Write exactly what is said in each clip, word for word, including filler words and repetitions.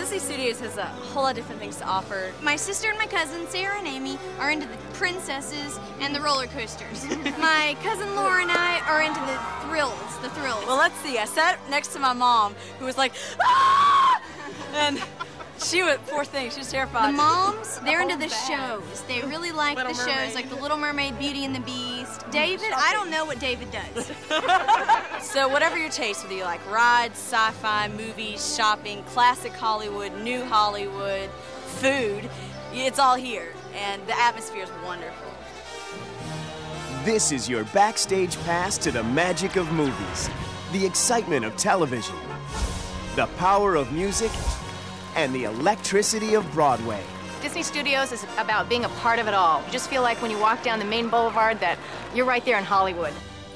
Disney Studios has a whole lot of different things to offer. My sister and my cousin, Sarah and Amy, are into the princesses and the roller coasters. My cousin Laura and I are into the thrills, the thrills. Well, let's see. I sat next to my mom, who was like, ah! And she was, poor thing, she was terrified. The moms, they're into the shows. They really like Little the Mermaid. shows, like The Little Mermaid, Beauty and the Beast. David, I don't know what David does. So whatever your taste, whether you like rides, sci-fi, movies, shopping, classic Hollywood, new Hollywood, food, it's all here. And the atmosphere is wonderful. This is your backstage pass to the magic of movies, the excitement of television, the power of music, and the electricity of Broadway. Disney Studios is about being a part of it all. You just feel like when you walk down the main boulevard that you're right there in Hollywood.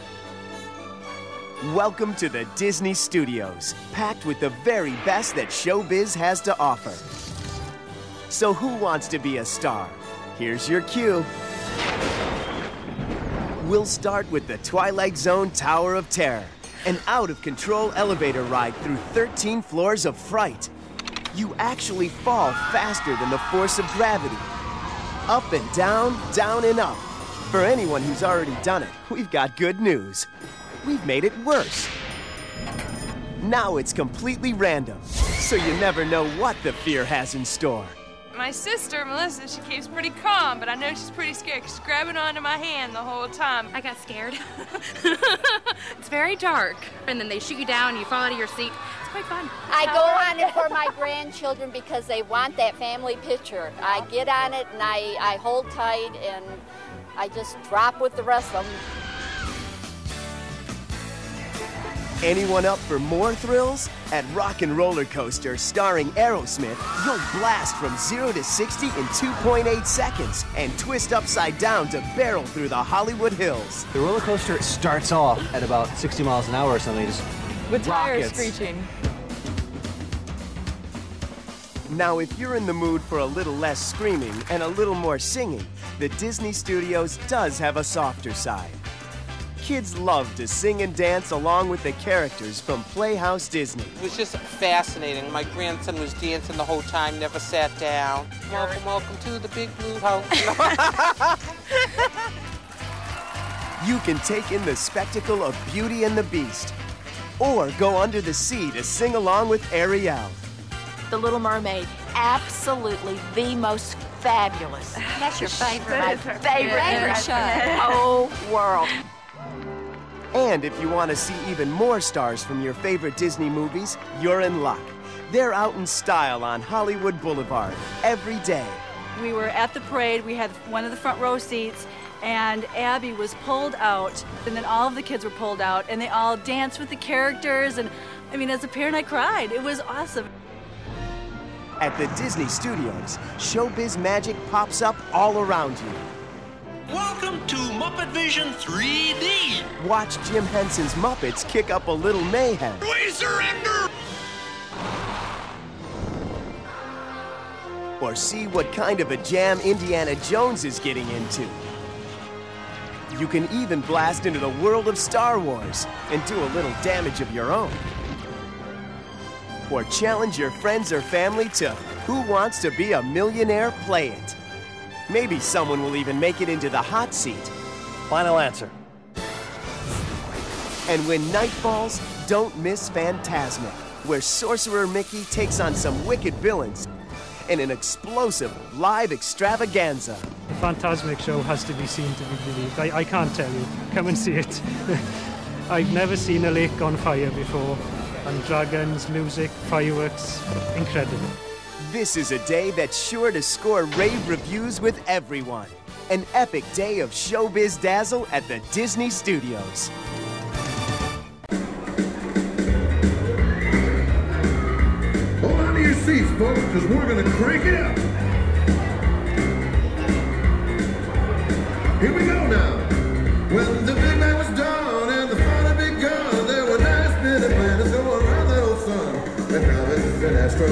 Welcome to the Disney Studios, packed with the very best that showbiz has to offer. So who wants to be a star? Here's your cue. We'll start with the Twilight Zone Tower of Terror, an out-of-control elevator ride through thirteen floors of fright. You actually fall faster than the force of gravity. Up and down, down and up. For anyone who's already done it, we've got good news. We've made it worse. Now it's completely random, so you never know what the fear has in store. My sister, Melissa, she keeps pretty calm, but I know she's pretty scared. She's grabbing onto my hand the whole time. I got scared. It's very dark, and then they shoot you down, you fall out of your seat. It's quite fun. I go on it for my grandchildren because they want that family picture. I get on it and I, I hold tight and I just drop with the rest of them. Anyone up for more thrills? At Rock and Roller Coaster, starring Aerosmith, you'll blast from zero to sixty in two point eight seconds and twist upside down to barrel through the Hollywood Hills. The roller coaster starts off at about sixty miles an hour or something, just With tires rockets. screeching. Now, if you're in the mood for a little less screaming and a little more singing, the Disney Studios does have a softer side. Kids love to sing and dance along with the characters from Playhouse Disney. It was just fascinating. My grandson was dancing the whole time, never sat down. Welcome, welcome to the big blue house. You can take in the spectacle of Beauty and the Beast, or go under the sea to sing along with Ariel. The Little Mermaid, absolutely the most fabulous. That's your favorite, my favorite, favorite show in the whole world. And if you want to see even more stars from your favorite Disney movies, you're in luck. They're out in style on Hollywood Boulevard every day. We were at the parade, we had one of the front row seats, and Abby was pulled out, and then all of the kids were pulled out, and they all danced with the characters, and I mean, as a parent, I cried. It was awesome. At the Disney Studios, showbiz magic pops up all around you. Welcome to Muppet Vision three D. Watch Jim Henson's Muppets kick up a little mayhem. We surrender! Or see what kind of a jam Indiana Jones is getting into. You can even blast into the world of Star Wars and do a little damage of your own. Or challenge your friends or family to Who Wants to Be a Millionaire? Play It. Maybe someone will even make it into the hot seat. Final answer. And when night falls, don't miss Fantasmic, where Sorcerer Mickey takes on some wicked villains in an explosive live extravaganza. The Fantasmic show has to be seen to be believed. I, I can't tell you. Come and see it. I've never seen a lake on fire before. And dragons, music, fireworks, incredible. This is a day that's sure to score rave reviews with everyone. An epic day of showbiz dazzle at the Disney Studios. Hold on to your seats, folks, because we're going to crank it up.